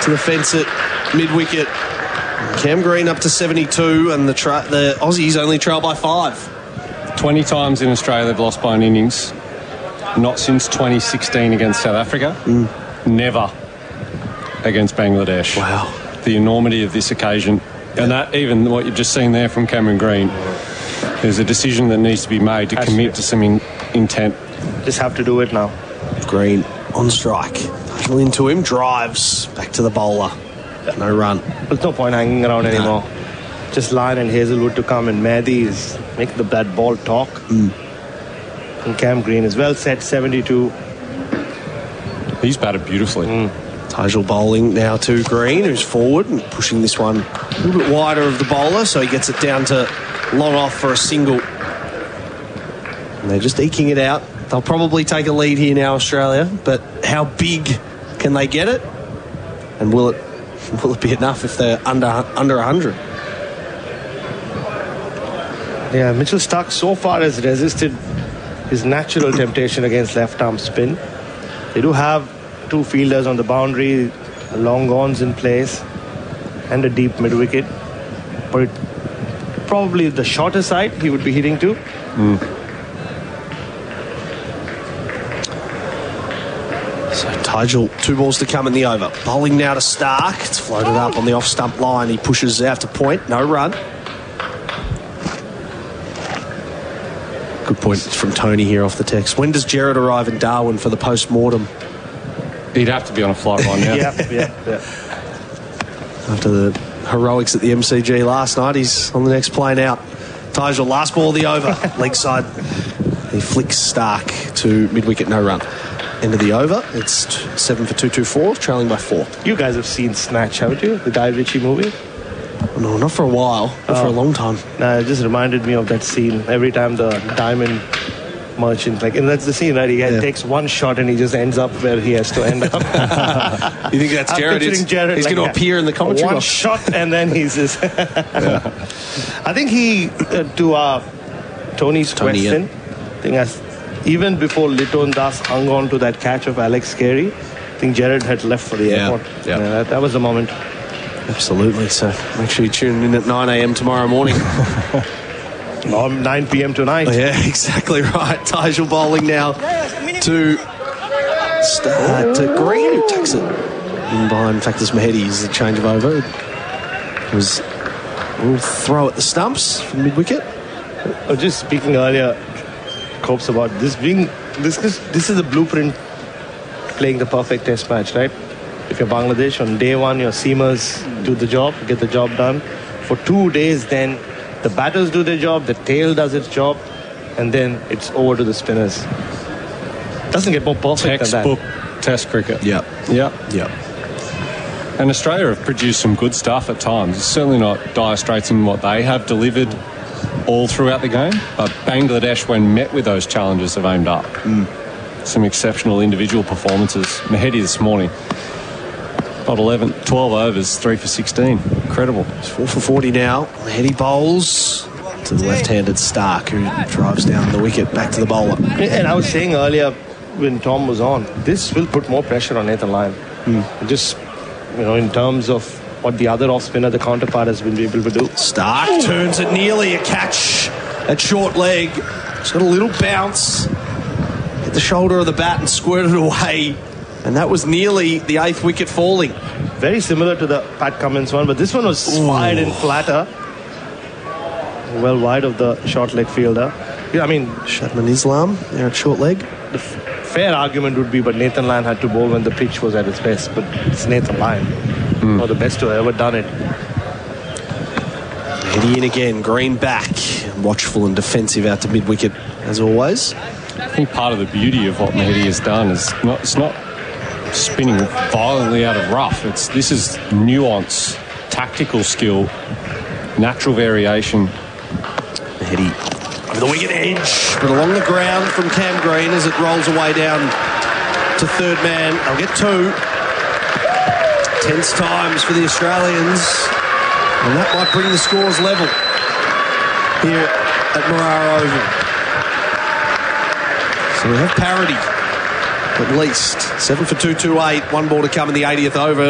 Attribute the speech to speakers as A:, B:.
A: to the fence at mid-wicket. Cam Green up to 72, and the Aussies only trail by 5.
B: 20 times in Australia they've lost by an innings. Not since 2016 against South Africa. Never against Bangladesh.
A: Wow.
B: The enormity of this occasion. And that, even what you've just seen there from Cameron Green, there's a decision that needs to be made to commit to some intent.
C: Just have to do it now.
A: Green on strike. Into him, drives back to the bowler. No run.
C: There's no point hanging around anymore. Just Lyon and Hazelwood to come, and Mehdi is making that ball talk. And Cam Green is well set, 72.
B: He's batted beautifully.
A: Tijal bowling now to Green, who's forward and pushing this one a little bit wider of the bowler, so he gets it down to long off for a single. And they're just eking it out. They'll probably take a lead here now, Australia, but how big can they get it? And will it be enough if they're under 100?
C: Yeah, Mitchell Starc so far has resisted his natural temptation against left-arm spin. They do have 2 fielders on the boundary, long ons in place, and a deep mid-wicket. But probably the shorter side he would be hitting to.
A: So Tijal, 2 balls to come in the over. Bowling now to Starc. It's floated up on the off-stump line. He pushes out to point. No run. Good point from Tony here off the text. When does Gerard arrive in Darwin for the post-mortem?
B: He'd have to be on a flight right now.
C: Yeah.
A: After the heroics at the MCG last night, he's on the next plane out. Tijal, last ball of the over. Leg side. He flicks Starc to mid-wicket, no run. End of the over. It's 7 for 224, trailing by 4.
C: You guys have seen Snatch, haven't you? The Guy Ritchie movie?
A: No, not for a while. Not for a long time.
C: No, it just reminded me of that scene. Every time the diamond merchant, and that's the scene, right? He takes one shot and he just ends up where he has to end up.
A: You think that's Gerard? He's going to appear in the commentary
C: one
A: box.
C: shot and then he's just... I think to Tony's question, I think even before Liton Das hung on to that catch of Alex Carey, I think Gerard had left for the airport. That was the moment.
A: Absolutely. So make sure you tune in at 9 a.m. tomorrow morning.
C: 9 p.m. tonight.
A: Oh, yeah, exactly right. Tijal bowling now to Green, who takes it in behind. In fact, this Mehdi is the change of over. It was a little throw at the stumps from mid-wicket.
C: Just speaking earlier, Copes, about this being... This is a blueprint playing the perfect test match, right? If you're Bangladesh, on day 1, your seamers do the job, get the job done. For 2 days, then the batters do their job, the tail does its job, and then it's over to the spinners. Doesn't get more perfect than that.
B: Textbook test cricket.
A: Yeah.
B: And Australia have produced some good stuff at times. It's certainly not dire straits in what they have delivered all throughout the game, but Bangladesh, when met with those challenges, have aimed up. Some exceptional individual performances. Mehdi this morning, not 12 overs, 3 for 16. Incredible.
A: It's 4 for 40 now. Mehdi bowls to the left-handed Starc, who drives down the wicket back to the bowler.
C: And I was saying earlier when Tom was on, this will put more pressure on Nathan Lyon. Just, in terms of what the other off-spinner, the counterpart, has been able to do.
A: Starc turns it nearly a catch at short leg. It's got a little bounce. Hit the shoulder of the bat and squirted away. And that was nearly the 8th wicket falling.
C: Very similar to the Pat Cummins one, but this one was fired in flatter. Well wide of the short leg fielder.
A: Shadman Islam there at short leg.
C: The fair argument would be, but Nathan Lyon had to bowl when the pitch was at its best. But it's Nathan Lyon. Not the best to have ever done it.
A: Mehdi in again, Green back. Watchful and defensive out to mid-wicket, as always.
B: I think part of the beauty of what Mehdi has done is it's not spinning violently out of rough. This is nuance, tactical skill, natural variation.
A: Mehdi over the wicket edge, but along the ground from Cam Green as it rolls away down to third man. They'll get 2. Tense times for the Australians, and that might bring the scores level here at Marara Oval. So we have parity, at least. 7 for 228, 1 ball to come in the 80th over.